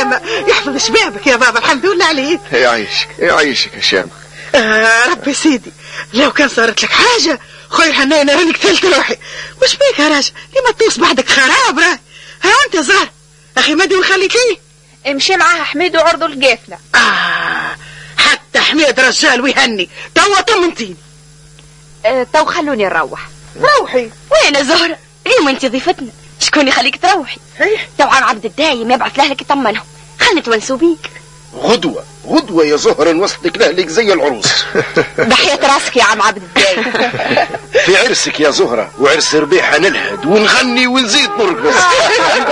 بالسلامة. يحفظ شبابك يا بابا، الحمد لله عليه. يعيشك يعيشك يا شامخ. ربي سيدي، لو كان صارت لك حاجة خويا حنين راني قتلت روحي. وش بيك يا راجل؟ لما توص بعدك خراب راي. ها انت زهر اخي مدي وخليك ليه؟ امشي معاها حميد وعرضوا القافلة. حتى حميد رجال ويهني. توا طمنتيني. تو خلوني نروح. روحي. وين زهرة؟ اليوم انت ضيفتنا، شكون يخليك تروحي؟ تو عم عبد الدايم يبعث لاهلك يطمنهم، خلنا نتونسوا بيك. غدوة يا زهرة نوصلك لاهلك زي العروس. بحياة راسك يا عم عبد الدايم. في عرسك يا زهرة وعرس ربيحة ننهد ونغني ونزيد نرقص.